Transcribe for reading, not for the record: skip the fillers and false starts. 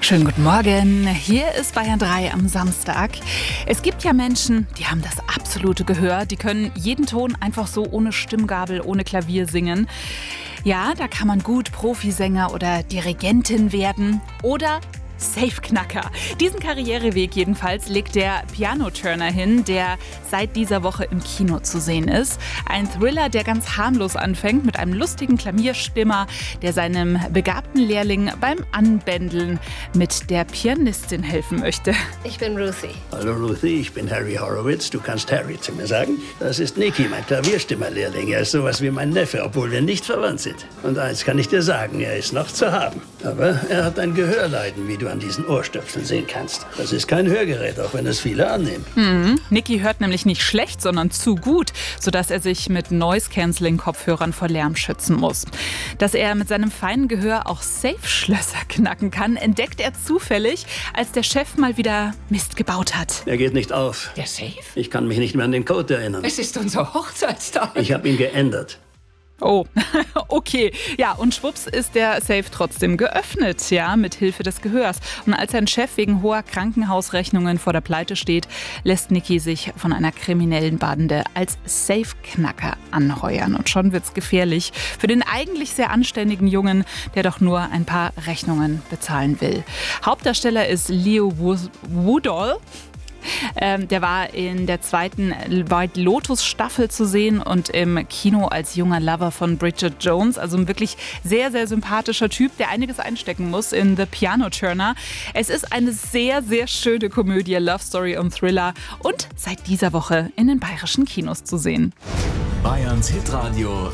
Schönen guten Morgen, hier ist Bayern 3 am Samstag. Es gibt ja Menschen, die haben das absolute Gehör, die können jeden Ton einfach so ohne Stimmgabel, ohne Klavier singen. Ja, da kann man gut Profisänger oder Dirigentin werden oder Safe-Knacker. Diesen Karriereweg jedenfalls legt der Piano-Turner hin, der seit dieser Woche im Kino zu sehen ist. Ein Thriller, der ganz harmlos anfängt mit einem lustigen Klavierstimmer, der seinem begabten Lehrling beim Anbändeln mit der Pianistin helfen möchte. Ich bin Ruthie. Hallo Ruthie, ich bin Harry Horowitz. Du kannst Harry zu mir sagen. Das ist Nicky, mein Klavierstimmerlehrling. Er ist sowas wie mein Neffe, obwohl wir nicht verwandt sind. Und eins kann ich dir sagen, er ist noch zu haben. Aber er hat ein Gehörleiden, wie du an diesen Ohrstöpseln sehen kannst. Das ist kein Hörgerät, auch wenn es viele annehmen. Nicky hört nämlich nicht schlecht, sondern zu gut, sodass er sich mit Noise-Canceling-Kopfhörern vor Lärm schützen muss. Dass er mit seinem feinen Gehör auch Safe-Schlösser knacken kann, entdeckt er zufällig, als der Chef mal wieder Mist gebaut hat. Er geht nicht auf. Der Safe? Ich kann mich nicht mehr an den Code erinnern. Es ist unser Hochzeitstag. Ich habe ihn geändert. Oh, okay. Ja, und schwupps ist der Safe trotzdem geöffnet, ja, mit Hilfe des Gehörs. Und als sein Chef wegen hoher Krankenhausrechnungen vor der Pleite steht, lässt Nicky sich von einer kriminellen Bande als Safe-Knacker anheuern. Und schon wird's gefährlich für den eigentlich sehr anständigen Jungen, der doch nur ein paar Rechnungen bezahlen will. Hauptdarsteller ist Leo Woodall. Der war in der zweiten White Lotus Staffel zu sehen und im Kino als junger Lover von Bridget Jones. Also ein wirklich sehr, sehr sympathischer Typ, der einiges einstecken muss in The Piano Turner. Es ist eine sehr, sehr schöne Komödie, Love Story und Thriller und seit dieser Woche in den bayerischen Kinos zu sehen. Bayerns Hitradio